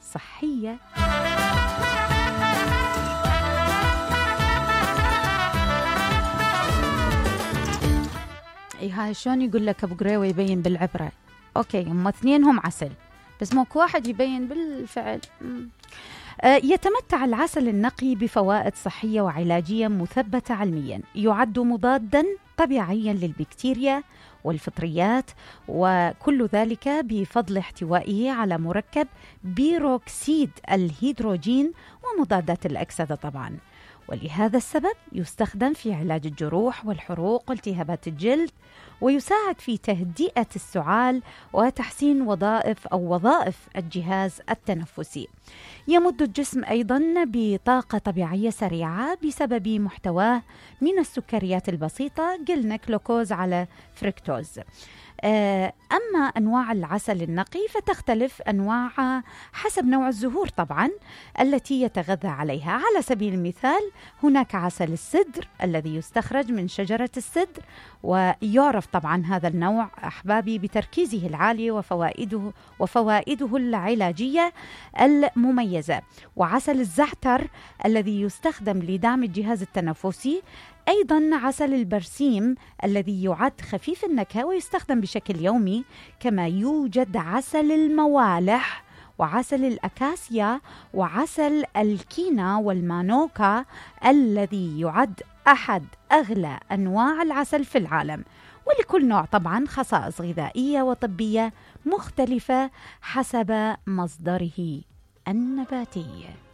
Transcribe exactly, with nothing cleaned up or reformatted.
صحية. اي هاي شلون يقول لك ابو قريوة يبين بالعبرة؟ اوكي هم اثنين هم عسل بس موك واحد يبين بالفعل. آه يتمتع العسل النقي بفوائد صحية وعلاجية مثبتة علميا، يعد مضادا طبيعيا للبكتيريا والفطريات، وكل ذلك بفضل احتوائه على مركب بيروكسيد الهيدروجين ومضادات الأكسدة طبعا. ولهذا السبب يستخدم في علاج الجروح والحروق والتهابات الجلد، ويساعد في تهدئة السعال وتحسين وظائف أو وظائف الجهاز التنفسي. يمد الجسم أيضا بطاقة طبيعية سريعة بسبب محتواه من السكريات البسيطة، قلنا جلوكوز على فركتوز. أما أنواع العسل النقي فتختلف أنواعها حسب نوع الزهور طبعا التي يتغذى عليها. على سبيل المثال هناك عسل السدر الذي يستخرج من شجرة السدر، ويعرف طبعا هذا النوع أحبابي بتركيزه العالي وفوائده وفوائده العلاجية المميزة. وعسل الزعتر الذي يستخدم لدعم الجهاز التنفسي. أيضا عسل البرسيم الذي يعد خفيف النكهة ويستخدم بشكل يومي. كما يوجد عسل الموالح وعسل الأكاسيا وعسل الكينا والمانوكا الذي يعد أحد أغلى أنواع العسل في العالم. ولكل نوع طبعا خصائص غذائية وطبية مختلفة حسب مصدره النباتي.